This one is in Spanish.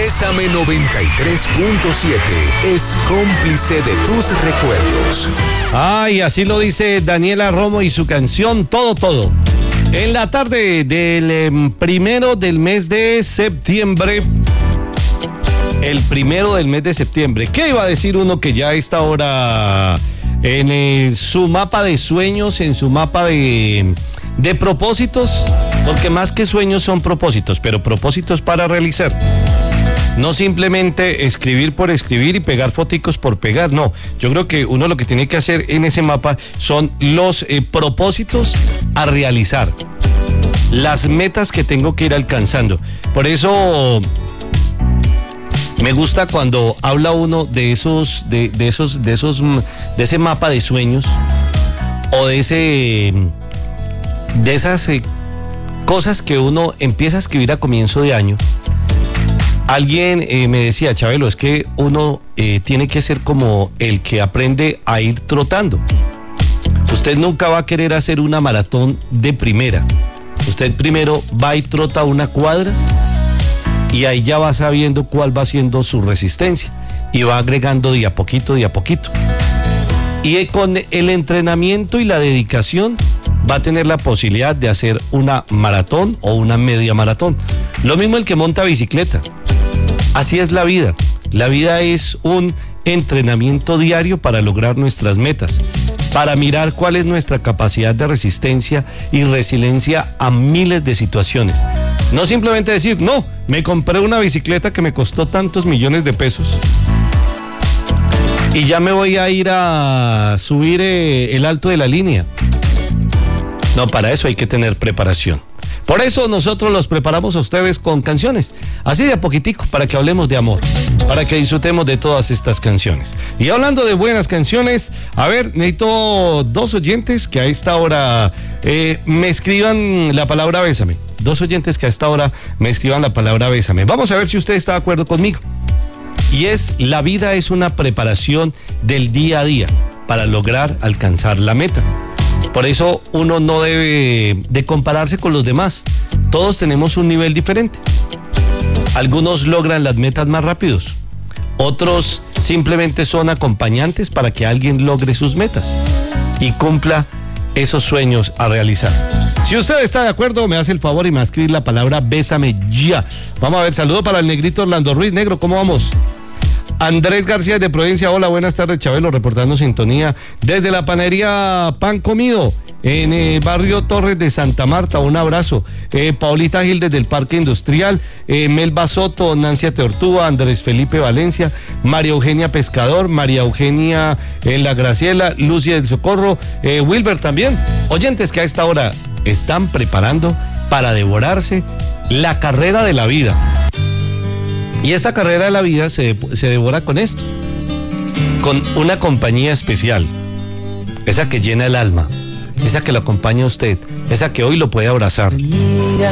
Bésame 93.7 es cómplice de tus recuerdos. Ay, así lo dice Daniela Romo y su canción Todo Todo. En la tarde del primero del mes de septiembre. El primero del mes de septiembre. ¿Qué iba a decir uno que ya está ahora en su mapa de sueños, en su mapa de propósitos? Porque más que sueños son propósitos, pero propósitos para realizar. No simplemente escribir por escribir y pegar foticos por pegar, no. Yo creo que uno lo que tiene que hacer en ese mapa son los propósitos a realizar, las metas que tengo que ir alcanzando. Por eso me gusta cuando habla uno de ese mapa de sueños o de esas cosas que uno empieza a escribir a comienzo de año. Alguien me decía, Chabelo, es que uno tiene que ser como el que aprende a ir trotando. Usted nunca va a querer hacer una maratón de primera. Usted primero va y trota una cuadra y ahí ya va sabiendo cuál va siendo su resistencia y va agregando de a poquito, de a poquito. Y con el entrenamiento y la dedicación va a tener la posibilidad de hacer una maratón o una media maratón. Lo mismo el que monta bicicleta. Así es la vida. La vida es un entrenamiento diario para lograr nuestras metas, para mirar cuál es nuestra capacidad de resistencia y resiliencia a miles de situaciones. No simplemente decir, no, me compré una bicicleta que me costó tantos millones de pesos y ya me voy a ir a subir el alto de la línea. No, para eso hay que tener preparación. Por eso nosotros los preparamos a ustedes con canciones, así de a poquitico, para que hablemos de amor, para que disfrutemos de todas estas canciones. Y hablando de buenas canciones, a ver, necesito 2 oyentes que a esta hora me escriban la palabra bésame. 2 oyentes que a esta hora me escriban la palabra bésame. Vamos a ver si usted está de acuerdo conmigo. Y la vida es una preparación del día a día para lograr alcanzar la meta. Por eso uno no debe de compararse con los demás. Todos tenemos un nivel diferente. Algunos logran las metas más rápidos. Otros simplemente son acompañantes para que alguien logre sus metas y cumpla esos sueños a realizar. Si usted está de acuerdo, me hace el favor y me va a escribir la palabra bésame ya. Vamos a ver, saludo para el negrito Orlando Ruiz. Negro, ¿cómo vamos? Andrés García de Providencia, hola, buenas tardes, Chabelo, reportando sintonía desde la panadería Pan Comido, en el barrio Torres de Santa Marta, un abrazo. Paulita Gil desde el Parque Industrial, Melba Soto, Nancia Teortúa, Andrés Felipe Valencia, María Eugenia Pescador, María Eugenia La Graciela, Lucia del Socorro, Wilber también. Oyentes que a esta hora están preparando para devorarse la carrera de la vida. Y esta carrera de la vida se devora con esto, con una compañía especial, esa que llena el alma, esa que lo acompaña a usted, esa que hoy lo puede abrazar.